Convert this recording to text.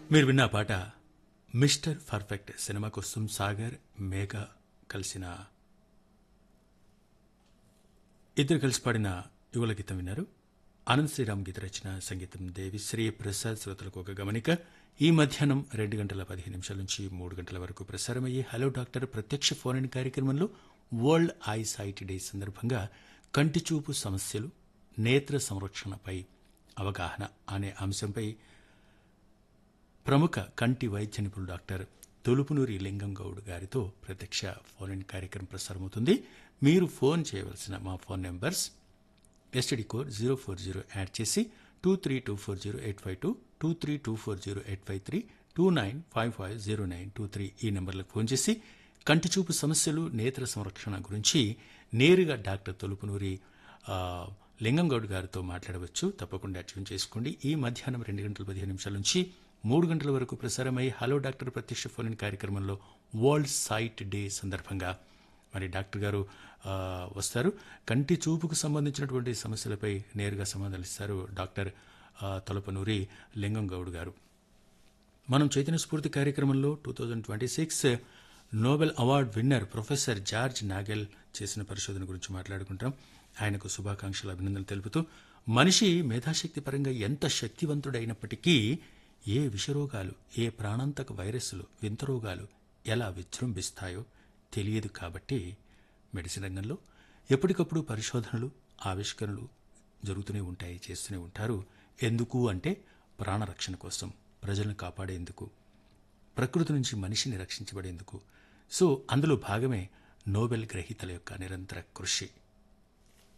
మీరు విన్న పాట మిస్టర్ పర్ఫెక్ట్ సినిమా కోసం సాగర్ మేఘ కలిసిన ఇద్దరు కలిసి పాడిన యుగల గీతం విన్నారు. ఆనంద్ శ్రీరామ్ గీత రచన, సంగీతం దేవిశ్రీ ప్రసాద్. శ్రోతలకు ఒక గమనిక, ఈ మధ్యాహ్నం 2:15 నుంచి 3 గంటల వరకు ప్రసారమయ్యే హలో డాక్టర్ ప్రత్యక్ష ఫోన్ ఇన్ కార్యక్రమంలో వరల్డ్ ఐ సైట్ డే సందర్భంగా కంటిచూపు సమస్యలు, నేత్ర సంరక్షణపై అవగాహన అనే అంశంపై ప్రముఖ కంటి వైద్య నిపుణులు డాక్టర్ తొలుపునూరి లింగం గౌడ్ గారితో ప్రత్యక్ష ఫోన్ ఇన్ కార్యక్రమం ప్రసారమవుతుంది. మీరు ఫోన్ చేయవలసిన మా phone numbers STD code 040 add చేసి 23240852, 23240853, 29550923 ఈ నెంబర్లకు ఫోన్ చేసి కంటిచూపు సమస్యలు, నేత్ర సంరక్షణ గురించి నేరుగా డాక్టర్ తొలుపునూరి లింగం గౌడ్ గారితో మాట్లాడవచ్చు. తప్పకుండా ట్యూన్ చేసుకోండి. ఈ మధ్యాహ్నం 2:15 నుంచి 3 గంటల వరకు ప్రసారమై హలో డాక్టర్ ప్రత్యక్ష ఫోన్ ఇన్ కార్యక్రమంలో వరల్డ్ సైట్ డే సందర్భంగా మరి డాక్టర్ గారు వస్తారు. కంటి చూపుకు సంబంధించినటువంటి సమస్యలపై నేరుగా సమాధానాలు ఇస్తారు డాక్టర్ తొలపనూరి లింగం గౌడ్ గారు. మనం చైతన్య స్ఫూర్తి కార్యక్రమంలో 2026 Nobel award winner professor George Nagel చేసిన పరిశోధన గురించి మాట్లాడుకుంటాం. ఆయనకు శుభాకాంక్షలు, అభినందనలు తెలుపుతూ, మనిషి మేధాశక్తి పరంగా ఎంత శక్తివంతుడైనప్పటికీ ఏ విషరోగాలు, ఏ ప్రాణాంతక వైరస్లు, వింత రోగాలు ఎలా విజృంభిస్తాయో తెలియదు. కాబట్టి మెడిసిన్ రంగంలో ఎప్పటికప్పుడు పరిశోధనలు, ఆవిష్కరణలు జరుగుతూనే ఉంటాయి, చేస్తూనే ఉంటారు. ఎందుకు అంటే ప్రాణరక్షణ కోసం, ప్రజలను కాపాడేందుకు, ప్రకృతి నుంచి మనిషిని రక్షించబడేందుకు. సో అందులో భాగమే నోబెల్ గ్రహీతల యొక్క నిరంతర కృషి.